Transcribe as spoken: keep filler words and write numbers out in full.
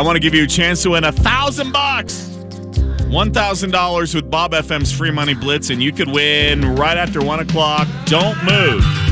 want to give you a chance to win a thousand bucks. one thousand dollars with Bob F M's Free Money Blitz, and you could win right after one o'clock. Don't move.